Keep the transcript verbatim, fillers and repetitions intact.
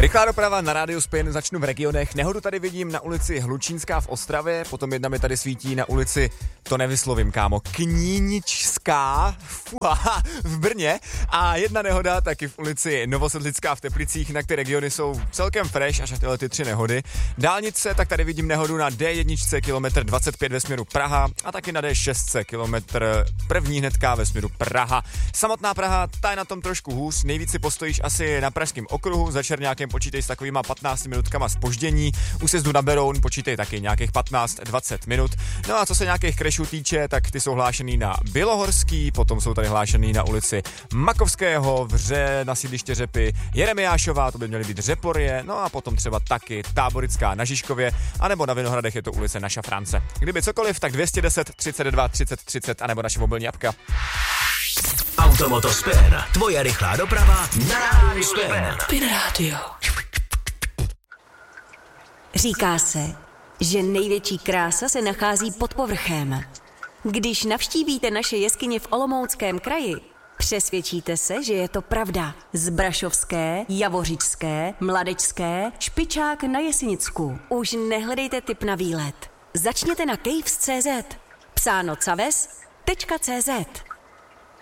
Rychlá doprava na rádiu Spin, začnu v regionech. Nehodu tady vidím na ulici Hlučínská v Ostravě, potom jedna mi tady svítí na ulici, to nevyslovím, kámo, Kníničská fuha, v Brně a jedna nehoda taky v ulici Novosedlická v Teplicích, na ty regiony jsou celkem fresh až tyhle ty tři nehody. Dálnice, tak tady vidím nehodu na D jedna kilometr dvacet pět ve směru Praha a taky na D šest kilometr první hnedka ve směru Praha. Samotná Praha, ta je na tom trošku hůř, nejvíc si postojíš asi na pražském okruhu, za Čerňákem počítej s takovýma patnácti minutkama zpoždění, u sjezdu na Beroun počítej taky nějakých patnáct dvacet minut. No a co se nějakých crashů týče, tak ty jsou hlášený na Bělohorský, potom jsou tady hlášený na ulici Makovského, v Ře, na sídliště Řepy, Jeremiášová, to by měly být Řeporie, no a potom třeba taky Táborická na Žižkově, anebo na Vinohradech je to ulice na Šafránce. Kdyby cokoliv, tak dvě stě deset třicet dva třicet třicet, anebo naše mobilní apka. Automoto Spin, tvoje rychlá doprava na rádiu Spin. Spin Radio. Říká se, že největší krása se nachází pod povrchem. Když navštívíte naše jeskyně v Olomouckém kraji, přesvědčíte se, že je to pravda. Zbrašovské, Javořičské, Mladečské, Špičák na Jesenicku. Už nehledejte tip na výlet. Začněte na caves tečka cé zet. Psáno caves tečka cé zet.